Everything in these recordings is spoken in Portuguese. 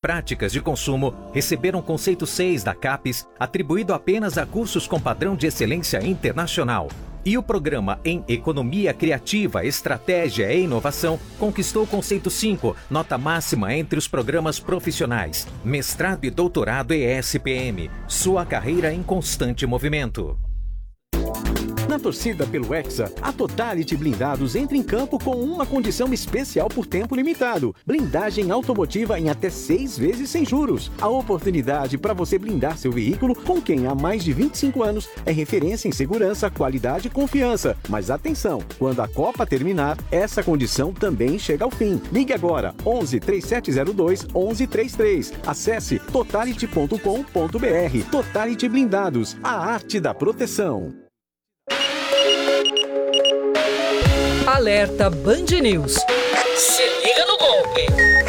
práticas de consumo receberam conceito 6 da CAPES, atribuído apenas a cursos com padrão de excelência internacional. E o programa em Economia Criativa, Estratégia e Inovação conquistou conceito 5, nota máxima entre os programas profissionais, mestrado e doutorado ESPM. Sua carreira em constante movimento. Na torcida pelo Hexa, a Totality Blindados entra em campo com uma condição especial por tempo limitado. Blindagem automotiva em até 6 vezes sem juros. A oportunidade para você blindar seu veículo com quem há mais de 25 anos é referência em segurança, qualidade e confiança. Mas atenção, quando a Copa terminar, essa condição também chega ao fim. Ligue agora, 11 3702 1133. Acesse totality.com.br. Totality Blindados, a arte da proteção. Alerta Band News. Se liga no golpe.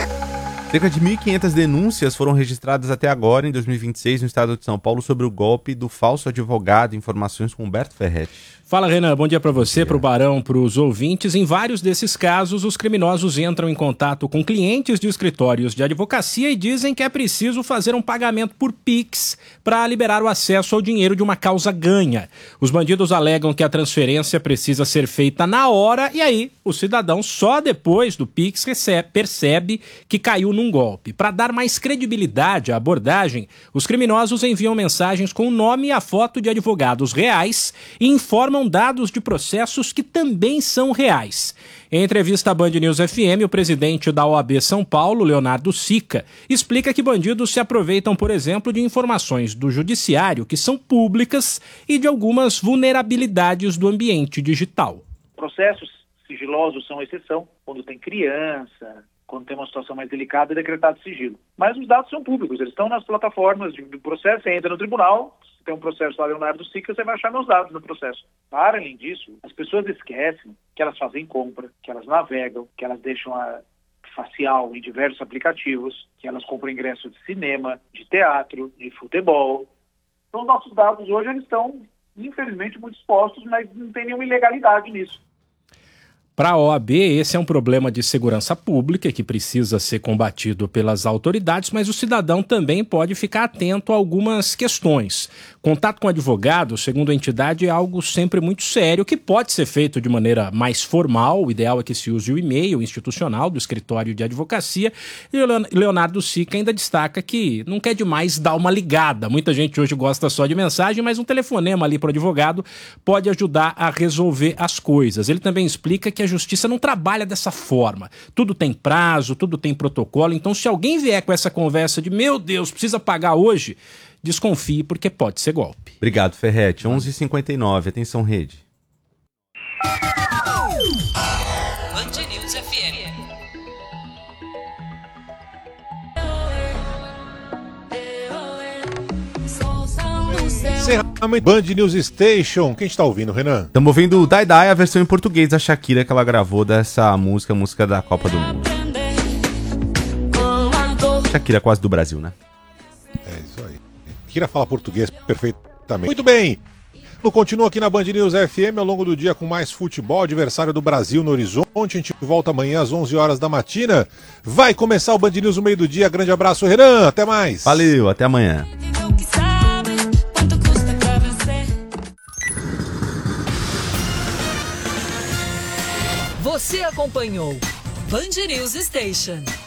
Cerca de 1.500 denúncias foram registradas até agora, em 2026, no estado de São Paulo, sobre o golpe do falso advogado. Informações com Humberto Ferretti. Fala, Renan. Bom dia para você, para o Barão, para os ouvintes. Em vários desses casos, os criminosos entram em contato com clientes de escritórios de advocacia e dizem que é preciso fazer um pagamento por Pix para liberar o acesso ao dinheiro de uma causa ganha. Os bandidos alegam que a transferência precisa ser feita na hora e aí o cidadão só depois do Pix percebe que caiu num golpe. Para dar mais credibilidade à abordagem, os criminosos enviam mensagens com o nome e a foto de advogados reais e informam dados de processos que também são reais. Em entrevista à Band News FM, o presidente da OAB São Paulo, Leonardo Sica, explica que bandidos se aproveitam, por exemplo, de informações do judiciário que são públicas e de algumas vulnerabilidades do ambiente digital. Processos sigilosos são exceção, quando tem criança, quando tem uma situação mais delicada, é decretado sigilo. Mas os dados são públicos, eles estão nas plataformas do processo, você entra no tribunal, tem um processo lá, Leonardo Sica, você vai achar meus dados no processo. Para além disso, as pessoas esquecem que elas fazem compra, que elas navegam, que elas deixam a facial em diversos aplicativos, que elas compram ingresso de cinema, de teatro, de futebol. Então, os nossos dados hoje eles estão, infelizmente, muito expostos, mas não tem nenhuma ilegalidade nisso. Para a OAB, esse é um problema de segurança pública que precisa ser combatido pelas autoridades, mas o cidadão também pode ficar atento a algumas questões. Contato com advogado, segundo a entidade, é algo sempre muito sério, que pode ser feito de maneira mais formal. O ideal é que se use o e-mail institucional do escritório de advocacia. E o Leonardo Sica ainda destaca que não quer demais dar uma ligada. Muita gente hoje gosta só de mensagem, mas um telefonema ali para o advogado pode ajudar a resolver as coisas. Ele também explica que a justiça não trabalha dessa forma. Tudo tem prazo, tudo tem protocolo. Então, se alguém vier com essa conversa de meu Deus, precisa pagar hoje, desconfie, porque pode ser golpe. Obrigado, Ferretti. 11h59. Atenção, rede. Band News FM. Band News Station. Quem está ouvindo, Renan? Estamos ouvindo o Die Die, a versão em português da Shakira, que ela gravou dessa música, música da Copa do Mundo. Shakira quase do Brasil, né? É isso aí. Shakira fala português perfeitamente. Muito bem. No continua aqui na Band News FM ao longo do dia com mais futebol, adversário do Brasil no horizonte. A gente volta amanhã às 11 horas da matina. Vai começar o Band News no meio do dia. Grande abraço, Renan. Até mais. Valeu, até amanhã. Você acompanhou Band News Station.